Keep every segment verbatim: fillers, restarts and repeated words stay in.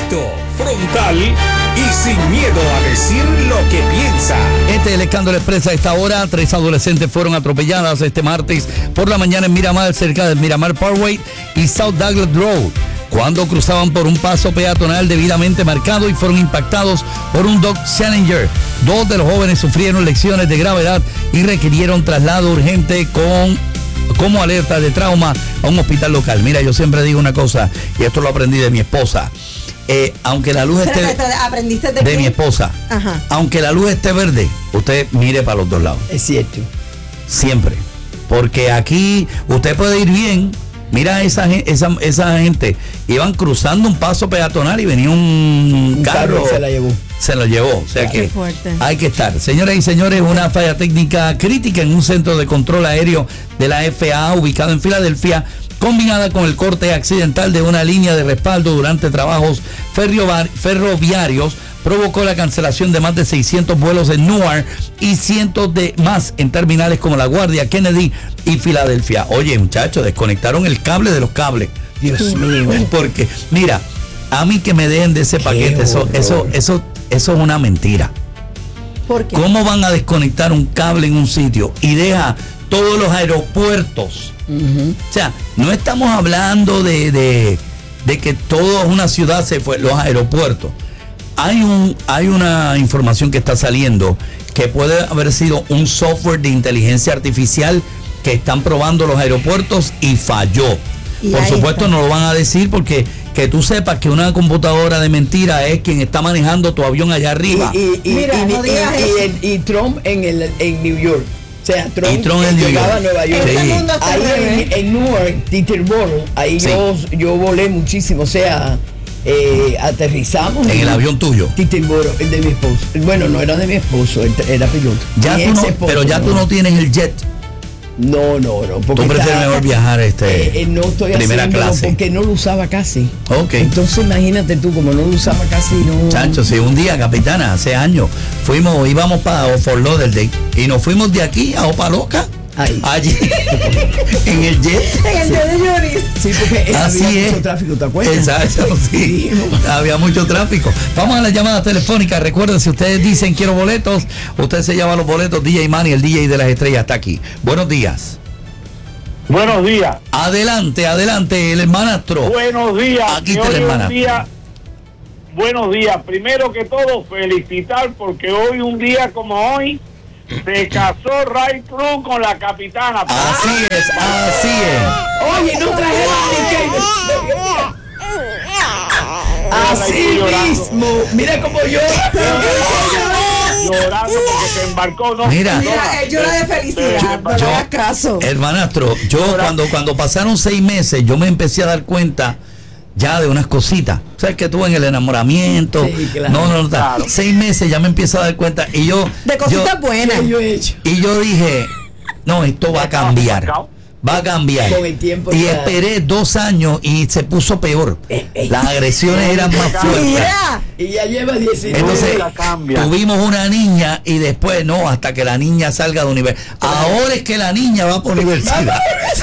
Directo, frontal y sin miedo a decir lo que piensa. Este es el escándalo expresa a esta hora. Tres adolescentes fueron atropelladas este martes por la mañana en Miramar, cerca del Miramar Parkway y South Douglas Road, cuando cruzaban por un paso peatonal debidamente marcado y fueron impactados por un Dodge Challenger. Dos de los jóvenes sufrieron lesiones de gravedad y requirieron traslado urgente con como alerta de trauma a un hospital local. Mira, yo siempre digo una cosa, y esto lo aprendí de mi esposa. Eh, aunque la luz esté ¿Aprendiste de, de mi esposa, Ajá. aunque la luz esté verde, usted mire para los dos lados. Es cierto. Siempre. Porque aquí usted puede ir bien. Mira esa, esa, esa gente. Iban cruzando un paso peatonal y venía un, Un carro. carro se la llevó. Se lo llevó. O sea Qué que fuerte. hay que estar. Señoras y señores, una falla técnica crítica en un centro de control aéreo de la F A A ubicado en Filadelfia, combinada con el corte accidental de una línea de respaldo durante trabajos ferroviarios, provocó la cancelación de más de seiscientos vuelos en Newark y cientos de más en terminales como La Guardia, Kennedy y Filadelfia. Oye, muchachos, desconectaron el cable de los cables. Dios mío. Porque, mira, a mí que me dejen de ese paquete, eso, eso, eso, eso es una mentira. ¿Por qué? ¿Cómo van a desconectar un cable en un sitio y deja todos los aeropuertos? Uh-huh. O sea, no estamos hablando de, de, de que toda una ciudad se fue, los aeropuertos. Hay, un, hay una información que está saliendo que puede haber sido un software de inteligencia artificial que están probando los aeropuertos y falló. Y por supuesto está. No lo van a decir porque que tú sepas que una computadora de mentira es quien está manejando tu avión allá arriba. Y, y, y, Mira, y, no y, y, y, y Trump en, el, en New York. O sea, Trump, y Trump en New llegaba York. a Nueva York. Sí. Ahí en, en Newark, Teterboro, ahí sí. yo, yo volé muchísimo. O sea, eh, aterrizamos en, en el avión tuyo. Teterboro, el de mi esposo. Bueno, no era de mi esposo, era piloto. Ya tú no, esposo, pero ya no. tú no tienes el jet. No, no, no. Tú prefieres está, mejor viajar este eh, no estoy primera clase. Porque no lo usaba casi. Ok. Entonces imagínate tú, como no lo usaba casi, no. Chancho, si un día, capitana, hace años, fuimos, íbamos para Fort Lauderdale y nos fuimos de aquí a Opaloca. Ahí. Allí, en el jet. En el jet de Yuris. Sí, porque así había es. mucho tráfico, ¿te acuerdas? Exacto, sí. Había mucho tráfico. Vamos a las llamadas telefónicas. Recuerden, si ustedes dicen quiero boletos, usted se lleva los boletos. D J Manny, el D J de las estrellas, está aquí. Buenos días. Buenos días. Adelante, adelante, el hermanastro. Buenos días. Aquí está el hermanastro. Día, buenos días. Primero que todo, felicitar porque hoy, un día como hoy, se casó Ray Cruz con la capitana. Así es, así es. Oye, no traje la Así mismo. Mira cómo yo. Llorando porque se embarcó, no. Mira, Mira él llora de felicidad, no le hagas caso. Hermanastro, yo cuando, cuando pasaron seis meses, yo me empecé a dar cuenta ya de unas cositas. O sea, que tú en el enamoramiento. Sí, claro. No, no, no. Claro. Seis meses ya me empiezo a dar cuenta. Y yo. De cositas yo, buenas. Yo he hecho. Y yo dije, no, esto va a cambiar. Va a cambiar. Con el tiempo y ya. esperé dos años y se puso peor. Eh, eh. Las agresiones eran más fuertes. Mira. Y ya lleva diecinueve. Entonces, cambia. tuvimos una niña y después no, hasta que la niña salga de universidad. Ahora es que la niña va por universidad.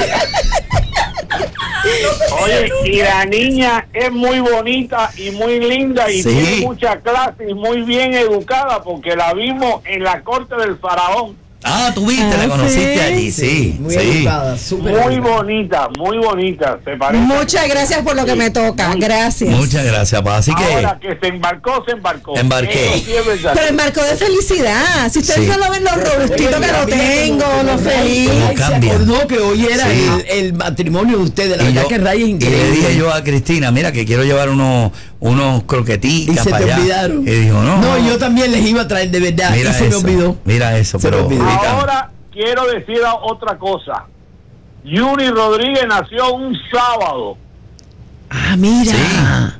Oye, y la niña es muy bonita y muy linda y sí. tiene mucha clase y muy bien educada porque la vimos en la corte del faraón. Ah, tú viste, ah, la conociste sí. allí, sí. Muy sí. educada, súper Muy educada. bonita, muy bonita. ¿Te parece? Muchas gracias por lo que sí. me toca. Muy, gracias. Muchas gracias, pa. Así que. Ahora que se embarcó, se embarcó. Embarqué. Eso sí es verdad. Pero embarcó de felicidad. Si ustedes Sí. solo ven los robustitos que lo tengo, lo feliz. Cómo cambia. Se acordó que hoy era Sí. el, el matrimonio de ustedes. La Y verdad yo- que Ray es y increíble. le dije yo a Cristina, mira que quiero llevar unos, unos Y croquetitas se para te allá. olvidaron. Y dijo, no. No, yo también les iba a traer de verdad. Mira y se eso, me olvidó. Mira eso, Se me pero olvidó. ahorita- Ahora quiero decir otra cosa. Yuri Rodríguez nació un sábado. Ah, mira. Sí.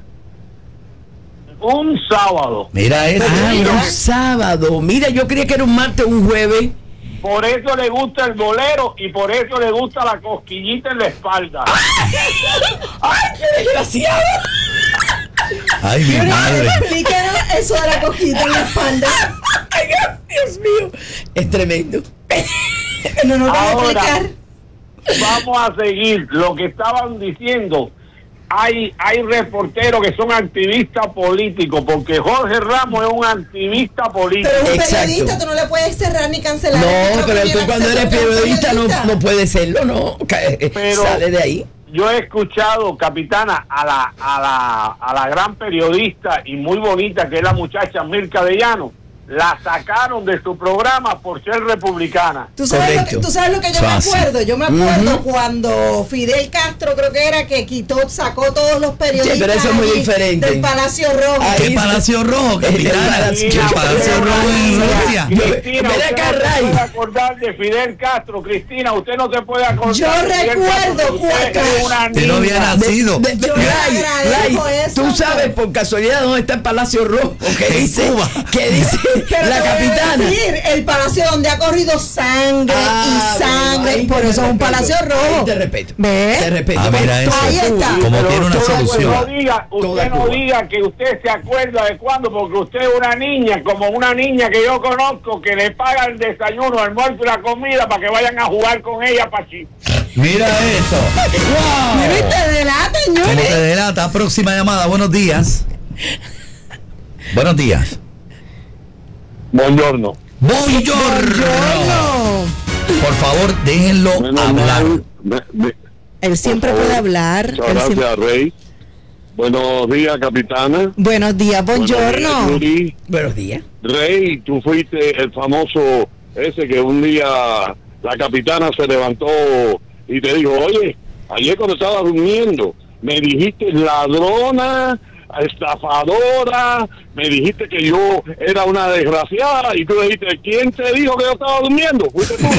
Un sábado. Mira eso. Ah, Mira. un sábado. Mira, yo creía que era un martes o un jueves. Por eso le gusta el bolero y por eso le gusta la cosquillita en la espalda. ¡Ay, qué desgraciado! Ay, mi madre. Explíquenos eso de la cosquita en la espalda. ¡Ay, Dios mío! Es tremendo. No nos vas a Ahora, explicar. vamos a seguir lo que estaban diciendo. hay hay reporteros que son activistas políticos, porque Jorge Ramos es un activista político. Pero un Exacto. periodista tú no le puedes cerrar ni cancelar. No, el pero tú micrófono cuando ni eres acceso a un periodista no, periodista. no puedes serlo, no. Cae- Pero- Sale de ahí. Yo he escuchado, capitana, a la a la a la gran periodista y muy bonita que es la muchacha Mirka de Llano. La sacaron de su programa por ser republicana. ¿Tú sabes, lo que, Correcto. tú sabes lo que yo Eso me así. acuerdo. Yo me acuerdo Ujú. cuando Fidel Castro, creo que era, que quitó, sacó todos los periodistas Sí, pero eso es muy ahí diferente. del Palacio Rojo. Ahí ¿Qué sí. Palacio Rojo, El capitana? Palacio- ¿Qué Palacio Rojo en Rusia? Cristina, Ven usted acá, no se Ray. puede acordar de Fidel Castro. Cristina, usted no se puede acordar Yo de Fidel recuerdo Castro, porque usted cuando- es una Usted no había niña. nacido. De- de- Yo Ray, le agradezco Ray, eso, tú sabes pero- por casualidad dónde está el Palacio Rojo. Que En dice, Cuba. que dice Pero la te voy a capitana. decir, el palacio donde ha corrido sangre Ah, y sangre, bueno, ahí por te eso es un respeto. palacio rojo. Ahí te respeto. ¿Ves? Te respeto. Ah, mira eso. Ahí está. Como Pero tiene una usted no solución. diga, Toda usted no Cuba. diga que usted se acuerda de cuándo, porque usted es una niña, como una niña que yo conozco, que le paga el desayuno, el almuerzo y la comida para que vayan a jugar con ella para aquí. Mira eso. Mira, y te delata, ¿Cómo te señores. delata? Próxima llamada. Buenos días. Buenos días. Buongiorno. Buongiorno. Por favor, déjenlo hablar. Él siempre puede hablar. Muchas él siempre- gracias, Rey. Buenos días, capitana. Buenos días, Buenos días, buongiorno. Yuri. Buenos días. Rey, tú fuiste el famoso ese que un día la capitana se levantó y te dijo, oye, ayer cuando estaba durmiendo, me dijiste ladrona, estafadora, me dijiste que yo era una desgraciada y tú le dijiste, ¿quién te dijo que yo estaba durmiendo? Fuiste tú.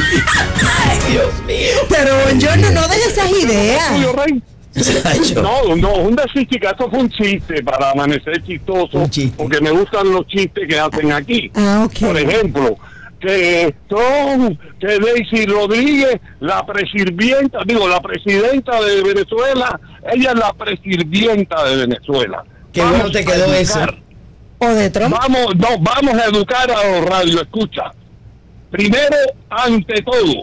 Dios mío. Pero buongiorno, no dejes esas ideas. Tuyo, Rey. Chacho. No, no, un decir, chica, esto fue un chiste para amanecer chistoso, Un chiste. porque me gustan los chistes que hacen aquí. Ah, ok. Por ejemplo, que Tom, que Daisy Rodríguez, la presirvienta, digo, la presidenta de Venezuela, ella es la presirvienta de Venezuela. Qué bueno te quedó a eso. educar. O de Trump. Vamos, no, vamos a educar a los radio, escucha. Primero, ante todo,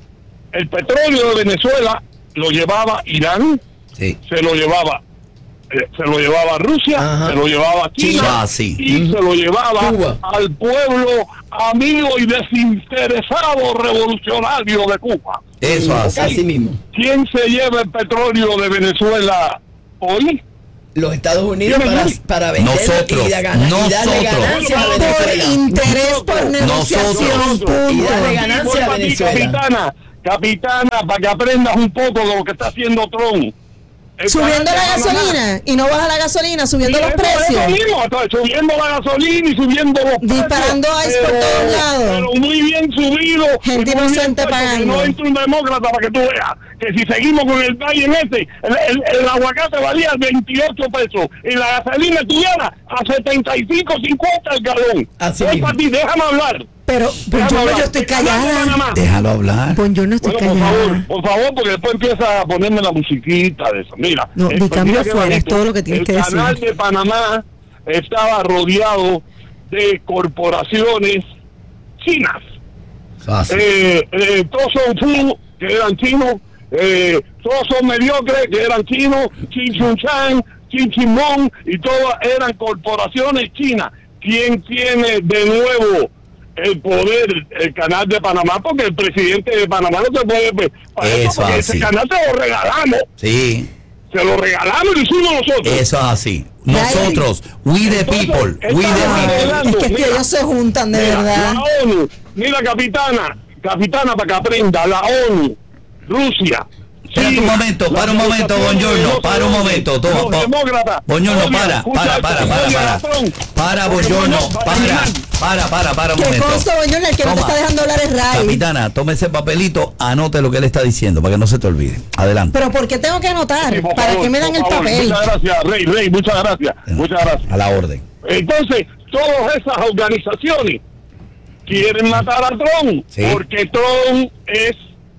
el petróleo de Venezuela lo llevaba Irán, Sí. se lo llevaba eh, se lo llevaba Rusia, Ajá. se lo llevaba China, China, sí. y se lo llevaba Cuba. al pueblo amigo y desinteresado revolucionario de Cuba. Eso hace. Así mismo. ¿Quién se lleva el petróleo de Venezuela hoy? Los Estados Unidos Dime, para, Luis. para vender Nosotros, y, da gana- y darle nosotros. ganancias a Por Venezuela. interés, por negociación, Nosotros. Y punto. darle ganancia Voy a pa' ti, Venezuela. Capitana, capitana, para que aprendas un poco de lo que está haciendo Trump. El Subiendo canal la de Panamá. gasolina y no baja la gasolina, subiendo Sí, los eso es precios. lo mismo, entonces, subiendo la gasolina y subiendo los Disparando precios, ice por pero- todos lados. Pero muy bien subido. Gente y muy bien inocente puesto, que pagando. no entre un demócrata para que tú veas que si seguimos con el Biden este, el, el, el aguacate valía veintiocho pesos y la gasolina estuviera a setenta y cinco, cincuenta el galón. Así Voy mismo. pa' ti, déjame hablar. Pero, Déjame buongiorno, hablar. yo estoy El canal de callada. Panamá. Déjalo hablar. Buongiorno, estoy Bueno, por favor, callada. por favor, porque después empieza a ponerme la musiquita de eso. Mira, No, eh, di pues cambio mira qué fuera, es bonito. todo lo que tienes el que decir. canal de Panamá estaba rodeado de corporaciones chinas. Eso hace. Eh, eh, todos son Fu, que eran chinos, eh, todos son mediocres, que eran chinos, Chin Chun Chan, Chin Chin Mon, y todas eran corporaciones chinas. ¿Quién tiene de nuevo el poder, el canal de Panamá? Porque el presidente de Panamá no se puede... pues, para eso, Eso porque así. ese canal se lo regalamos, Sí. se lo regalamos y lo hicimos nosotros. Eso es así. Nosotros, we the people, we the people. Es que, es que Mira. ellos se juntan, de Mira, verdad. La ONU, mira capitana, capitana para que aprenda, la ONU, Rusia. Espera un China, momento, la para un momento, Organización de Buongiorno, los para un momento, toma, los pa- demócratas. Buongiorno, Odia, para, escucha para, esto, para, para, odia para. a Trump. Para, Porque Buongiorno, no, para para, eliminar. para, para, para un ¿Qué momento. cosa, buongiorno? El que no te Toma. está dejando hablar es Ray. Capitana, tome ese papelito, anote lo que él está diciendo para que no se te olvide. Adelante. Pero ¿por qué tengo que anotar? Sí, por ¿Para favor, qué me dan por el favor. papel? Muchas gracias, Rey, Rey, muchas gracias, muchas gracias. A la orden. Entonces, todas esas organizaciones quieren matar a Trump, Sí. porque Trump es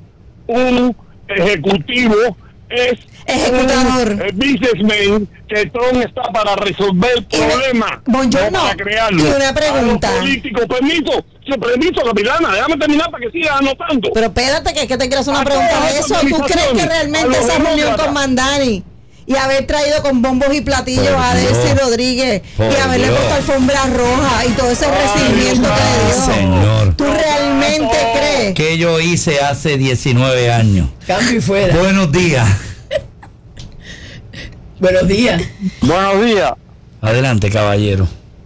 un ejecutivo, es Ejecutador. un eh, businessman, que Trump está para resolver Y una- problemas, Buongiorno, no para crearlos. y una pregunta. A los políticos, permiso, sí, permiso, capitana, déjame terminar para que siga anotando. Pero espérate, que es que te quiero hacer una A pregunta todas de las eso. ¿Tú crees que organizaciones, realmente a los esa reunión demócratas. con Mandani y haber traído con bombos y platillos Por a Dios. Delcy Rodríguez Por y haberle Dios. puesto alfombra roja y todo ese recibimiento que le dio. Señor. ¿Tú realmente crees? Que yo hice hace diecinueve años. Cambio y fuera. Buenos días. Buenos días. Buenos días. Adelante, caballero.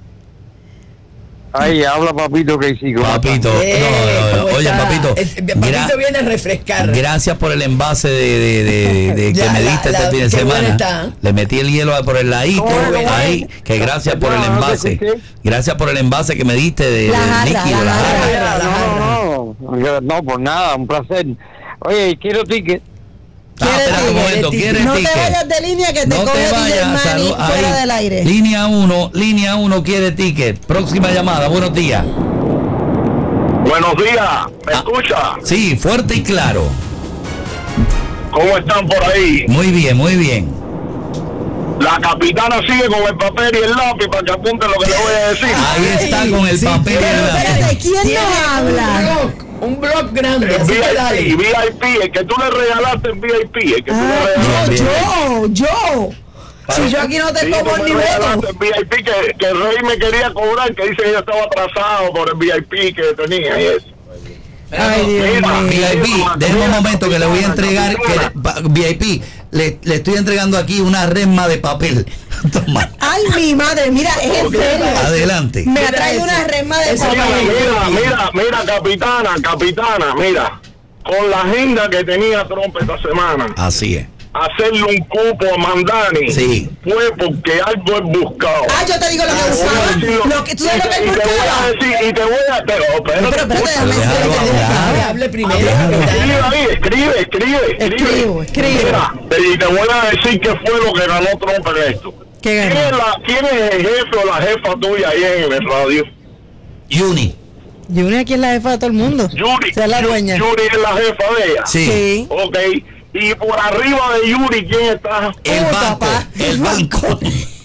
Ahí habla Papito que sí. Papito, Eh, no, no, no. ¿cómo Oye, está? papito, Eh, Papito gra- viene a refrescar. gracias por el envase de, de- de- de que Ya, me la- diste la- este fin de qué buena semana. está. Le metí el hielo por el ladito, Qué buena. ahí, que gracias por el No, no te envase. escuché. Gracias por el envase que me diste de, La de jarra, líquido, la la jarra. jarra. No, no, no, no, por nada, un placer. Oye, quiero ticket. Ah, espera un ticket? momento, ¿quieres No te ticket? vayas de línea que te No coge te Miguel vayas, Manny salud, fuera ahí. del aire. Línea uno, línea uno quiere ticket. Próxima llamada, buenos días. Buenos días, ¿me Ah. escucha? Sí, fuerte y claro. ¿Cómo están por ahí? Muy bien, muy bien. La capitana sigue con el papel y el lápiz para que apunte lo que le voy a decir. Ahí está con el Sí, papel y pero el lápiz. Espérate, ¿quién Tiene nos habla? Un blog, un blog grande, El así que V I P, dale. V I P, el que tú le regalaste el V I P, el que tú Ah, le no, regalaste. yo, yo. Si yo aquí no te Sí, tomo tú me ni regalaste voto. el V I P que, que el rey me quería cobrar, que dice que yo estaba atrasado por el V I P que tenía y eso. Ay, Dios Mira, mío. V I P, déjame un momento que le voy a entregar, Capitana. que, pa- V I P, le, le estoy entregando aquí una resma de papel. Toma, Ay, mi madre, mira, es en serio. adelante. Me ha Mira traído eso. una resma de Eso papel. Mira, mira, mira, mira, capitana, capitana, mira, con la agenda que tenía Trump esta semana, Así es. hacerle un cupo a Mandani Sí. fue porque algo es buscado. Ah, yo te digo lo que Te voy a buscaba. decir Lo que tú sabes lo que y él te voy a buscaba. decir, y te voy a, pero, pero, Pero, pero, espérate, déjame Déjalo decirle lo que hablar. buscaba. Que hable primero. Déjalo. capitán. escribe ahí, escribe, escribe, escribe. Escribo, escribo. Mira, y te voy a decir qué fue lo que ganó Trump en esto. ¿Qué ¿Quién ganó? es, la, ¿Quién es el jefe o la jefa tuya ahí en el radio? Uni. Yuri aquí es la jefa de todo el mundo. Yuri. Esa es la dueña. Yuri es la jefa de ella. Sí. Sí. Ok. Y por arriba de Yuri, ¿quién está? El Oh, banco. papá. El banco.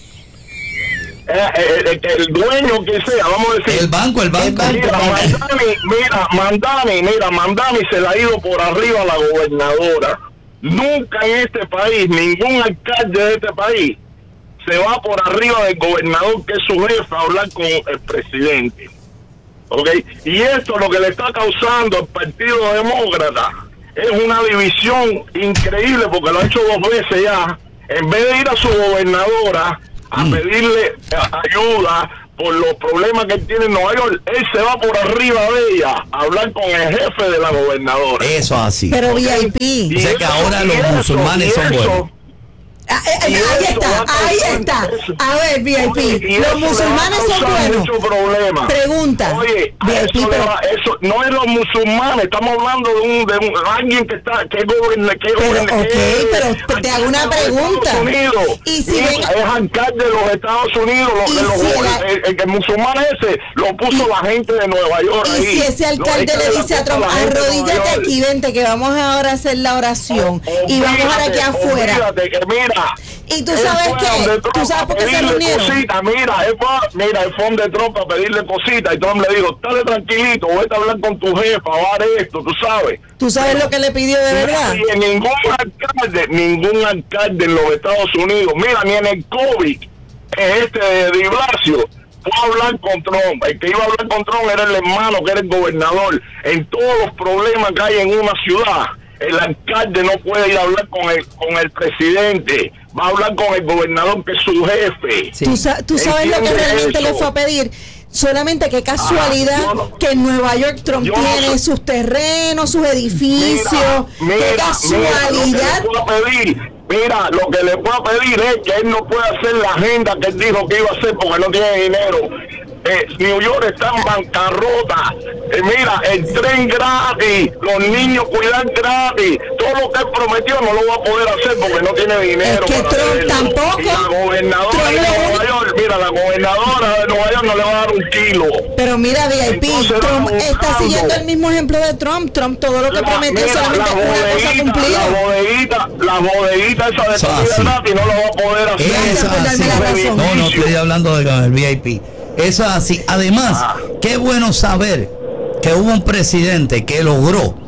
Eh, eh, eh, el dueño que sea, vamos a decir. El banco, el banco. El Mira, banco. Mandani, mira, Mandani, mira, Mandani se la ha ido por arriba a la gobernadora. Nunca en este país, ningún alcalde de este país se va por arriba del gobernador, que es su jefe, a hablar con el presidente. ¿Ok? Y esto lo que le está causando al Partido Demócrata es una división increíble, porque lo ha hecho dos veces ya. En vez de ir a su gobernadora a Mm. pedirle a- ayuda por los problemas que él tiene en Nueva York, él se va por arriba de ella a hablar con el jefe de la gobernadora. Eso así. Pero V I P. Y O sea que eso- ahora y los eso- musulmanes y son eso- buenos. Ah, eh, eh, y ahí eso está, va a ahí causar- está. eso- A ver, V I Oye, y P. eso Los le va a musulmanes son causar buenos. mucho problema. Pregunta. Oye, a V I P, eso, le pero- va- eso no es los musulmanes, estamos hablando de un, de un alguien que está que gobierna, que Pero, gobierna, ok, que pero es te hago una alcalde de los pregunta. Estados Unidos. Y si Sí, ven- es alcalde de los Estados Unidos, lo, Y de los, si el, la- el, el musulmán ese lo puso la gente de Nueva York Y ahí. si ese Lo- alcalde es que le la dice a puso Trump, la gente de Nueva arrodíllate York. aquí, vente, que vamos ahora a hacer la oración. Y vamos ahora aquí Olvídate, afuera. olvídate que mira, Y tú él sabes fue qué, donde Trump tú sabes a por qué se pedirle reunieron. cositas. Mira, él fue, mira, él fue donde Trump a pedirle cositas y Trump le dijo, dale tranquilito, vete a hablar con tu jefa, va a esto, tú sabes. ¿Tú sabes lo que le pidió de verdad? Y en ningún alcalde, ningún alcalde en los Estados Unidos, mira, ni en el COVID, este de Blasio, fue a hablar con Trump. El que iba a hablar con Trump era el hermano, que era el gobernador. En todos los problemas que hay en una ciudad, el alcalde no puede ir a hablar con el, con el presidente, va a hablar con el gobernador, que es su jefe. Sí. ¿Tú, sa- tú sabes lo que ¿Entiendes realmente eso? le fue a pedir? Solamente qué casualidad Ah, yo no- que en Nueva York Trump yo no tiene sé. sus terrenos, sus edificios. Mira, qué mira, casualidad. Mira, lo que le puedo pedir, mira, lo que le puedo pedir es que él no puede hacer la agenda que él dijo que iba a hacer porque no tiene dinero. Eh, New York está en bancarrota. Eh, mira, el tren gratis, los niños cuidan gratis. Todo lo que él prometió no lo va a poder hacer porque no tiene dinero. Es que para Trump hacerlo. tampoco. Y la gobernadora Trump de lo Nueva único- York, mira, la gobernadora de Nueva York no le va a dar un kilo. Pero mira, V I P, Entonces, Trump vamos está buscando. siguiendo el mismo ejemplo de Trump. Trump todo lo que La- prometió mira, solamente la una cosa bodeguita, cumplida. La bodeguita, la bodeguita esa de Eso comida así. gratis no lo va a poder hacer. Gracias Eso por darme así. la razón. No, no estoy hablando de con el V I P. Eso es así. Además, Ah. qué bueno saber que hubo un presidente que logró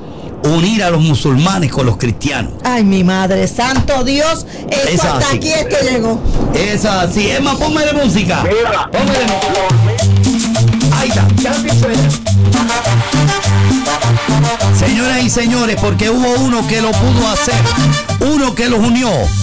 unir a los musulmanes con los cristianos. Ay, mi madre, santo Dios, esto Es hasta así. aquí esto llegó. Es así. Emma, ponme de música. Mira, Ponme de música. Ahí está. Señoras y señores, porque hubo uno que lo pudo hacer, uno que los unió.